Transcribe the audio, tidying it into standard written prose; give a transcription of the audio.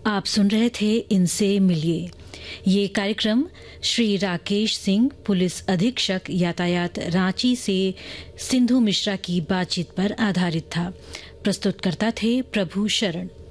आप सुन रहे थे इनसे मिलिए। ये कार्यक्रम श्री राकेश सिंह, पुलिस अधीक्षक यातायात, रांची से सिंधु मिश्रा की बातचीत पर आधारित था। प्रस्तुतकर्ता थे प्रभु शरण।